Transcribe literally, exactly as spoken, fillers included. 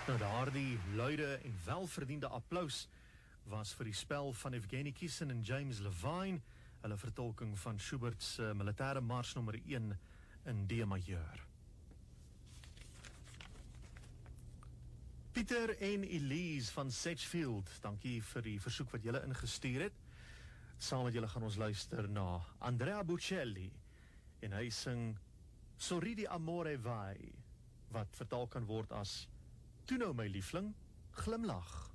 Nou daardie luide en welverdiende applaus was vir die spel van Evgeny Kissin en James Levine, hulle vertolking van Schubert's uh, militaire mars nommer een in D majeur. Pieter en Elise van Sedgefield, dankie vir die versoek wat julle ingestuur het. Saam met julle gaan ons luister na Andrea Bocelli en hy sing Sorridi Amore Vai, wat vertaal kan word as Toe nou my liefling, glimlag.